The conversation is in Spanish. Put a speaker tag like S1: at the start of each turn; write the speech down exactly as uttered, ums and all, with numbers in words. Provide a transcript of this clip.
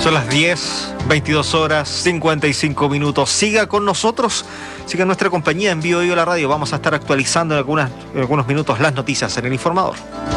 S1: Son las diez, veintidós horas, cincuenta y cinco minutos. Siga con nosotros, siga en nuestra compañía en Vivo Vivo la Radio. Vamos a estar actualizando en, algunas, en algunos minutos las noticias en El Informador.